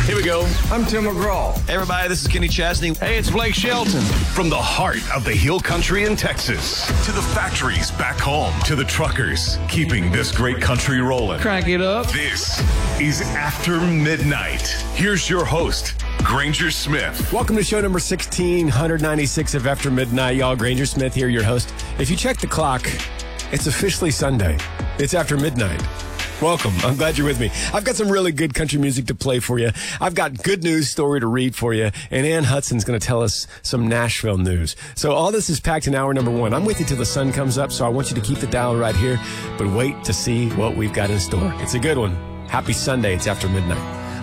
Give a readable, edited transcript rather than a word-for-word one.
Here we go. I'm Tim McGraw. Hey, everybody, this is Kenny Chesney. Hey, it's Blake Shelton. From the heart of the Hill Country in Texas to the factories back home to the truckers keeping this great country rolling. Crank it up. This is After Midnight. Here's your host, Granger Smith. Welcome to show number 1696 of After Midnight, y'all. Granger Smith here, your host. If you check the clock, it's officially Sunday. It's after midnight. Welcome. I'm glad you're with me. I've got some really good country music to play for you. I've got good news story to read for you. And Ann Hudson's going to tell us some Nashville news. So all this is packed in hour number one. I'm with you till the sun comes up, so I want you to keep the dial right here. But wait to see what we've got in store. It's a good one. Happy Sunday. It's after midnight.